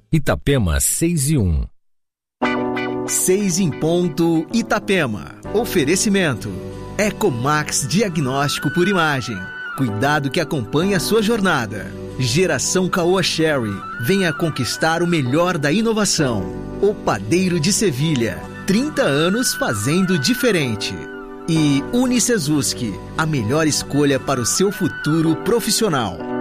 Itapema 6:1. 6 em ponto, Itapema. Oferecimento. Ecomax Diagnóstico por Imagem. Cuidado que acompanha a sua jornada. Geração Caoa Sherry. Venha conquistar o melhor da inovação. O Padeiro de Sevilha. 30 anos fazendo diferente. E Unicesuski. A melhor escolha para o seu futuro profissional.